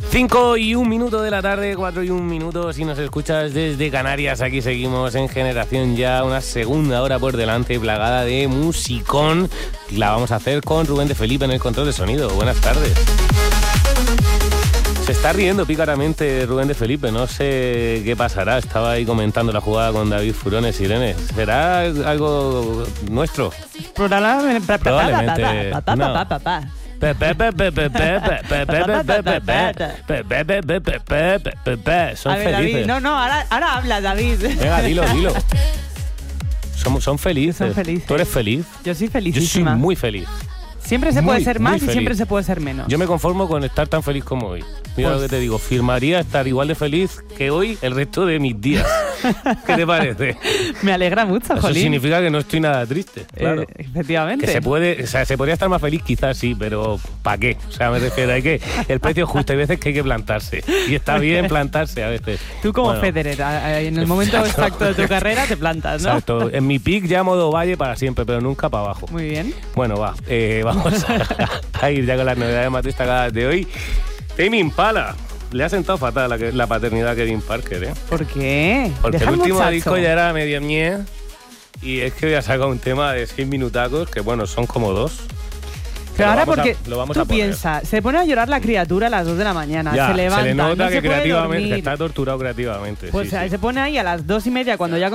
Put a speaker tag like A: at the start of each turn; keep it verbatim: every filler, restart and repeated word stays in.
A: cinco y un minuto de la tarde, cuatro y un minuto. Si nos escuchas desde Canarias, aquí seguimos en Generación Ya, una segunda hora por delante, plagada de musicón. La vamos a hacer con Rubén de Felipe en el control de sonido. Buenas tardes. Se está riendo pícaramente Rubén de Felipe, no sé qué pasará. Estaba ahí comentando la jugada con David Furones Irene. ¿Será algo nuestro? Probablemente no. Son
B: a ver, David,
A: felices.
B: no, no, ahora, ahora habla, David.
A: Venga, dilo, dilo. Son, son felices.
B: Son felices.
A: ¿Tú eres feliz?
B: Yo soy
A: Yo
B: felicísima.
A: soy muy feliz.
B: Siempre se
A: muy,
B: puede ser
A: muy
B: más y
A: feliz.
B: siempre se puede ser menos.
A: Yo me conformo con estar tan feliz como hoy. Mira
B: Pues-
A: lo que te digo, firmaría estar igual de feliz que hoy el resto de mis días. ¿Qué te parece?
B: Me alegra mucho,
A: Eso
B: Jolín.
A: significa que no estoy nada triste, claro.
B: Eh, efectivamente.
A: Que se puede, o sea, se podría estar más feliz quizás sí, pero ¿para qué? O sea, me refiero, hay que, el precio es justo, hay veces que hay que plantarse. Y está bien plantarse a veces.
B: Tú como
A: Bueno,
B: a- a- en el momento
A: Exacto.
B: exacto de tu carrera te plantas, ¿no?
A: Exacto. En mi pick ya modo valle para siempre, pero nunca para abajo.
B: Muy bien.
A: Bueno, va, eh, vamos a, a ir ya con las novedades más destacadas de hoy. Tame Impala. Le ha sentado fatal la, la paternidad a Kevin Parker, ¿eh?
B: ¿Por qué?
A: Porque
B: Deja
A: el
B: al
A: último
B: muchacho.
A: disco ya era medio ñe. Y es que voy a sacar un tema de seis minutacos, que bueno, son como dos.
B: Pero
A: Lo
B: ahora
A: vamos a-
B: porque
A: lo vamos
B: tú
A: a poner.
B: piensas, se pone a llorar la criatura a las dos de la mañana,
A: Ya,
B: se levanta,
A: le nota
B: no
A: que
B: se puede
A: creativamente que
B: dormir.
A: está torturado creativamente.
B: Pues
A: sí, sí.
B: se pone ahí a las dos y media cuando ya